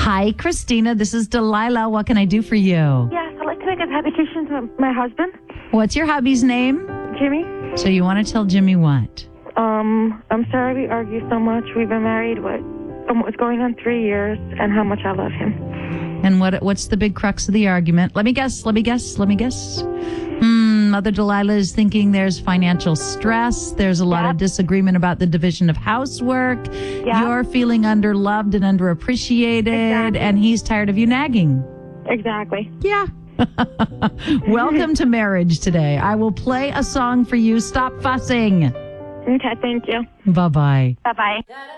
Hi, Christina. This is Delilah. What can I do for you? Yes, I'd like to make a dedication to my husband, What's your hubby's name? Jimmy. So you want to tell Jimmy what? I'm sorry we argue so much. We've been married, it's going on 3 years, and how much I love him. And what's the big crux of the argument? Let me guess. Mother Delilah is thinking there's financial stress. There's a lot of disagreement about the division of housework. Yeah. You're feeling underloved and underappreciated, Exactly. and he's tired of you nagging. Exactly. Yeah. Welcome to marriage today. I will play a song for you. Stop fussing. Okay, thank you. Bye-bye. Bye-bye.